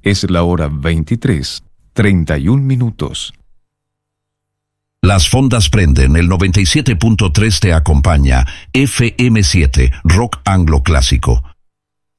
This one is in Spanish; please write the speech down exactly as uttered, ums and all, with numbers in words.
Es la hora veintitrés, treinta y un minutos. Las fondas prenden, el noventa y siete punto tres te acompaña. F M siete, rock anglo clásico.